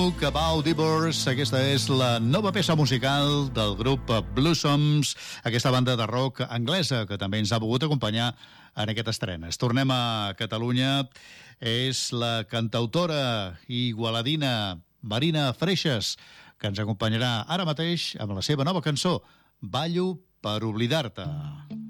Smoke About Divorce. Aquesta és la nova peça musical del grup Bluesoms, aquesta banda de rock anglesa que també ens ha pogut acompanyar en aquest estrenes. Tornem a Catalunya. És la cantautora igualadina Marina Freixas, que ens acompanyarà ara mateix amb la seva nova cançó, Ballo per oblidar-te.